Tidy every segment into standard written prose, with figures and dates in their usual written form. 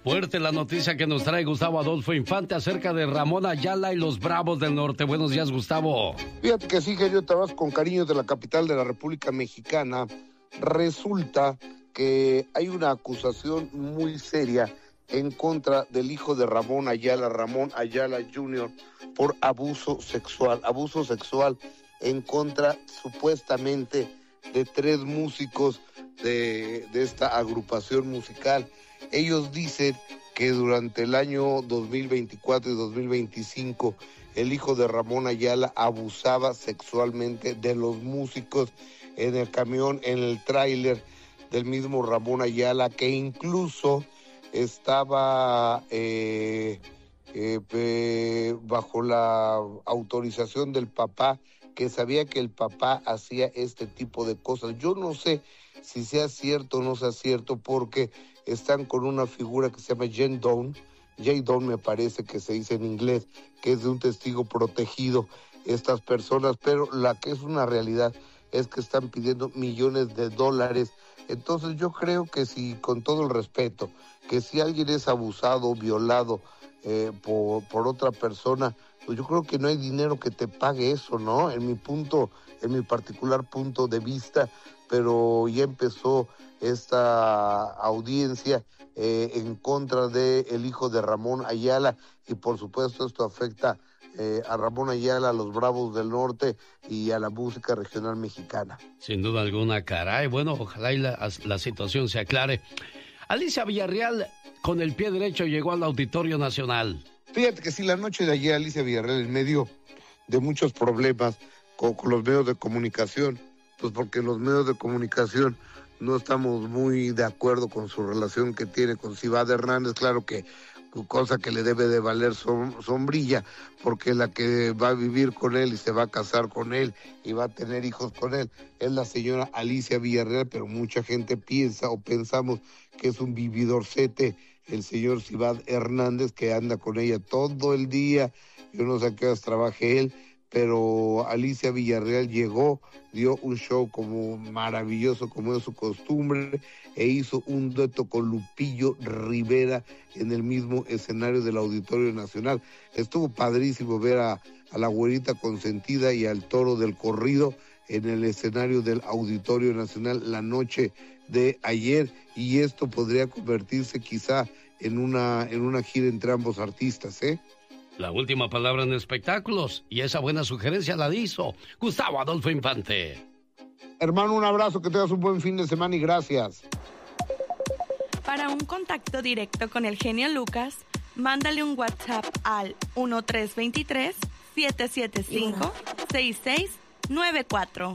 Fuerte la noticia que nos trae Gustavo Adolfo Infante acerca de Ramón Ayala y los Bravos del Norte. Buenos días, Gustavo. Fíjate que sí, genio Tabasco, con cariño de la capital de la República Mexicana. Resulta que hay una acusación muy seria en contra del hijo de Ramón Ayala Jr., por abuso sexual en contra supuestamente de 3 músicos de esta agrupación musical. Ellos dicen que durante el año 2024 y 2025 el hijo de Ramón Ayala abusaba sexualmente de los músicos en el camión, en el tráiler del mismo Ramón Ayala, que incluso estaba bajo la autorización del papá, que sabía que el papá hacía este tipo de cosas. Yo no sé si sea cierto o no sea cierto, porque están con una figura que se llama Jay Down me parece que se dice en inglés, que es de un testigo protegido estas personas, pero la que es una realidad es que están pidiendo millones de dólares. Entonces yo creo que si, con todo el respeto, que si alguien es abusado, violado por otra persona, pues yo creo que no hay dinero que te pague eso, ¿no? En mi particular punto de vista, pero ya empezó esta audiencia en contra del hijo de Ramón Ayala, y por supuesto esto afecta a Ramón Ayala, a los Bravos del Norte y a la música regional mexicana. Sin duda alguna, caray. Bueno, ojalá y la situación se aclare. Alicia Villarreal, con el pie derecho, llegó al Auditorio Nacional. Fíjate que sí, la noche de ayer Alicia Villarreal, en medio de muchos problemas con los medios de comunicación, pues porque los medios de comunicación no estamos muy de acuerdo con su relación que tiene con Cibaud Hernández, claro que cosa que le debe de valer sombrilla, porque la que va a vivir con él y se va a casar con él y va a tener hijos con él es la señora Alicia Villarreal, pero mucha gente piensa o pensamos que es un vividorcete el señor Cibaud Hernández, que anda con ella todo el día. Yo no sé a qué horas trabaje él, pero Alicia Villarreal llegó, dio un show como maravilloso, como es su costumbre, e hizo un dueto con Lupillo Rivera en el mismo escenario del Auditorio Nacional. Estuvo padrísimo ver a la güerita consentida y al toro del corrido en el escenario del Auditorio Nacional la noche de ayer, y esto podría convertirse quizá en una gira entre ambos artistas, ¿eh? La última palabra en espectáculos, y esa buena sugerencia la hizo Gustavo Adolfo Infante. Hermano, un abrazo, que tengas un buen fin de semana y gracias. Para un contacto directo con el genio Lucas, mándale un WhatsApp al 1323-775-6694.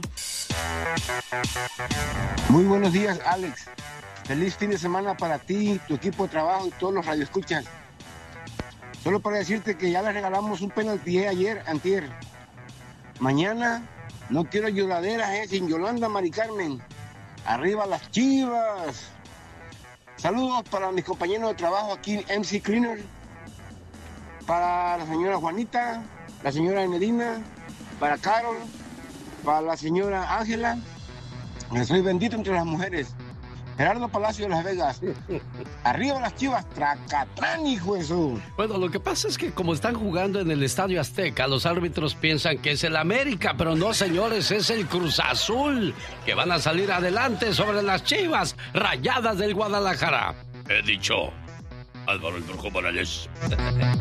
Muy buenos días, Alex. Feliz fin de semana para ti, tu equipo de trabajo y todos los radioescuchas. Solo para decirte que ya le regalamos un penalti antier. Mañana no quiero lloraderas, sin Yolanda Mari Carmen. Arriba las Chivas. Saludos para mis compañeros de trabajo aquí en MC Cleaner. Para la señora Juanita, la señora Medina, para Carol, para la señora Ángela. Soy bendito entre las mujeres. Gerardo Palacio de Las Vegas. Arriba las Chivas, tracatrán, hijo de su. Bueno, lo que pasa es que como están jugando en el Estadio Azteca, los árbitros piensan que es el América, pero no, señores, es el Cruz Azul, que van a salir adelante sobre las Chivas Rayadas del Guadalajara. He dicho, Álvaro el Brujo Morales.